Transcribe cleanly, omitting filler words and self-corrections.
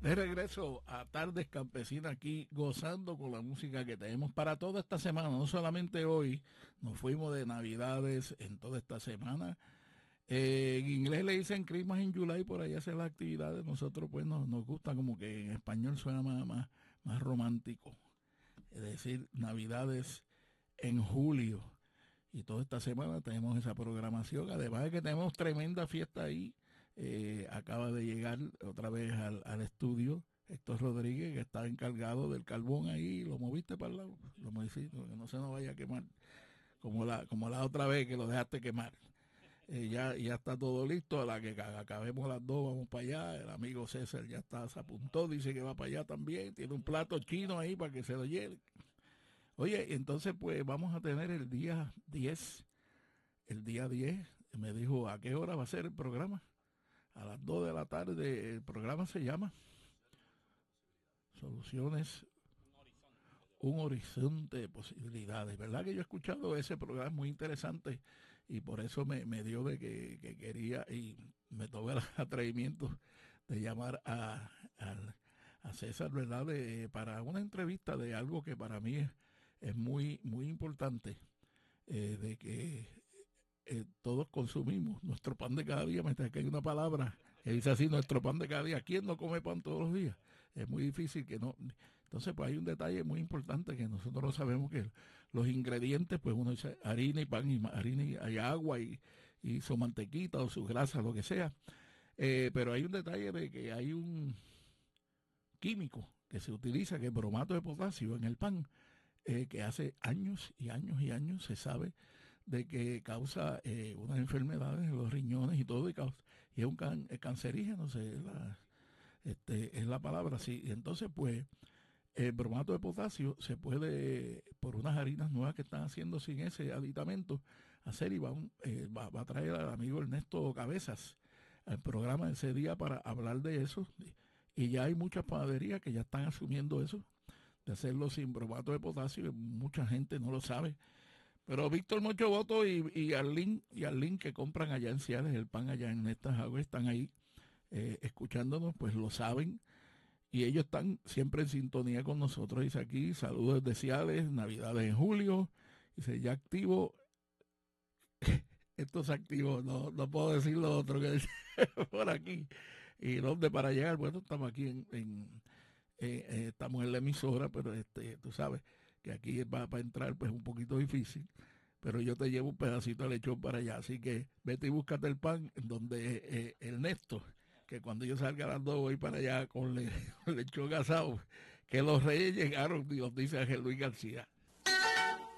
De regreso a Tardes Campesinas aquí, gozando con la música que tenemos para toda esta semana, no solamente hoy, nos fuimos de Navidades en toda esta semana. En inglés le dicen Christmas in July, por ahí hacen las actividades, nosotros pues nos gusta como que en español suena más romántico, es decir, Navidades en julio. Y toda esta semana tenemos esa programación, además de que tenemos tremenda fiesta ahí. Acaba de llegar otra vez al estudio Héctor Rodríguez, que está encargado del carbón ahí. Lo moviste para el lado, lo moviste, que no se nos vaya a quemar, como la otra vez que lo dejaste quemar. Ya está todo listo, a la que acabemos las dos vamos para allá. El amigo César ya está, se apuntó, dice que va para allá también, tiene un plato chino ahí para que se lo lleve. Oye, entonces pues vamos a tener el día 10 me dijo, ¿a qué hora va a ser el programa? A las 2 de la tarde. El programa se llama Soluciones, un horizonte de posibilidades. ¿Verdad que yo he escuchado ese programa? Muy interesante, y por eso me dio de que quería, y me tomé el atrevimiento de llamar a César, ¿verdad? Para una entrevista de algo que para mí es muy importante, de que todos consumimos nuestro pan de cada día. Mientras que hay una palabra que dice así, nuestro pan de cada día. ¿Quién no come pan todos los días? Es muy difícil que no. Entonces, pues hay un detalle muy importante que nosotros no sabemos, que los ingredientes, pues uno dice harina y pan, y harina y hay agua y su mantequita o su grasa, lo que sea. Pero hay un detalle de que hay un químico que se utiliza, que es bromato de potasio en el pan, que hace años y años y años se sabe de que causa unas enfermedades en los riñones y todo, y es un cancerígeno, es la palabra, sí. Y entonces, pues, el bromato de potasio se puede, por unas harinas nuevas que están haciendo sin ese aditamento, hacer, y va a traer al amigo Ernesto Cabezas al programa ese día para hablar de eso. Y ya hay muchas panaderías que ya están asumiendo eso, de hacerlo sin bromato de potasio, y mucha gente no lo sabe. Pero Víctor Mocho Voto y Arlín, que compran allá en Ciales el pan allá en estas aguas, están ahí escuchándonos, pues lo saben. Y ellos están siempre en sintonía con nosotros. Dice aquí, saludos desde Ciales, Navidades en julio. Dice, ya activo, estos activos, no puedo decir lo otro que dice por aquí. ¿Y dónde para llegar? Bueno, estamos aquí estamos en la emisora, pero tú sabes que aquí va para entrar pues un poquito difícil, pero yo te llevo un pedacito de lechón para allá, así que vete y búscate el pan en donde el Néstor, que cuando yo salga a las 2 voy para allá con, con lechón asado, que los reyes llegaron, Dios dice Ángel Luis García.